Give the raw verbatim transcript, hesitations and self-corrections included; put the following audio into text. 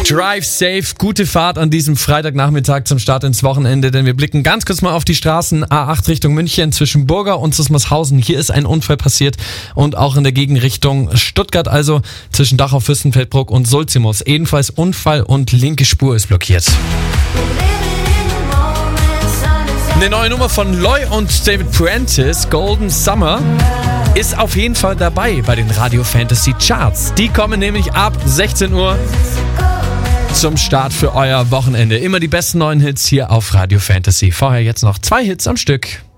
Drive safe, gute Fahrt an diesem Freitagnachmittag zum Start ins Wochenende, denn wir blicken ganz kurz mal auf die Straßen A acht Richtung München zwischen Burger und Susmarshausen. Hier ist ein Unfall passiert und auch in der Gegenrichtung Stuttgart, also zwischen Dachau, Fürstenfeldbruck und Sulzimus. Ebenfalls Unfall und linke Spur ist blockiert. Eine neue Nummer von Loy und David Prentice, Golden Summer, ist auf jeden Fall dabei bei den Radio Fantasy Charts. Die kommen nämlich ab sechzehn Uhr zum Start für euer Wochenende. Immer die besten neuen Hits hier auf Radio Fantasy. Vorher jetzt noch zwei Hits am Stück.